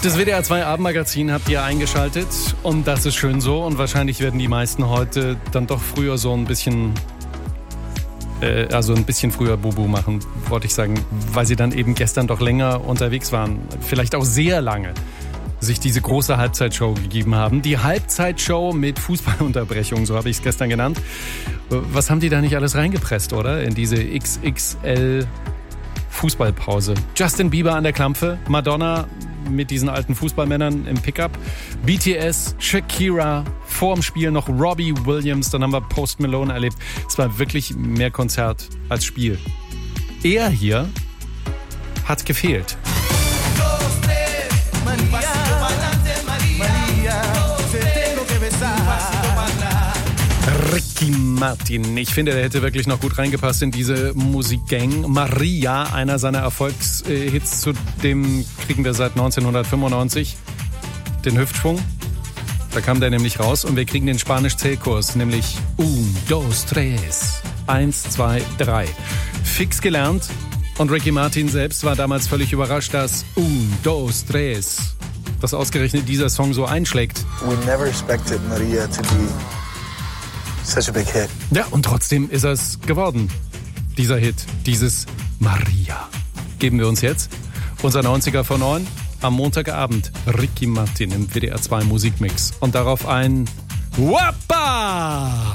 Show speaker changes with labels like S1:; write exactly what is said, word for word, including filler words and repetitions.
S1: Das W D R zwei Abendmagazin habt ihr eingeschaltet und das ist schön so und wahrscheinlich werden die meisten heute dann doch früher so ein bisschen, äh, also ein bisschen früher Bubu machen, wollte ich sagen, weil sie dann eben gestern doch länger unterwegs waren, vielleicht auch sehr lange sich diese große Halbzeitshow gegeben haben. Die Halbzeitshow mit Fußballunterbrechung, so habe ich es gestern genannt. Was haben die da nicht alles reingepresst, oder? In diese X X L Fußballpause. Justin Bieber an der Klampfe, Madonna mit diesen alten Fußballmännern im Pickup, B T S, Shakira, vorm Spiel noch Robbie Williams, dann haben wir Post Malone erlebt. Es war wirklich mehr Konzert als Spiel. Er hier hat gefehlt. Ricky Martin. Ich finde, der hätte wirklich noch gut reingepasst in diese Musikgang. Maria, einer seiner Erfolgshits, zu dem kriegen wir seit neunzehnhundertfünfundneunzig den Hüftschwung. Da kam der nämlich raus und wir kriegen den Spanisch-Zählkurs, nämlich un, dos, tres. Eins, zwei, drei. Fix gelernt und Ricky Martin selbst war damals völlig überrascht, dass un, dos, tres, dass ausgerechnet dieser Song so einschlägt.
S2: We never expected Maria to be such a big hit.
S1: Ja, und trotzdem ist es geworden, dieser Hit, dieses Maria. Geben wir uns jetzt unser neunziger vor neun am Montagabend. Ricky Martin im W D R zwei Musikmix. Und darauf ein Wappa!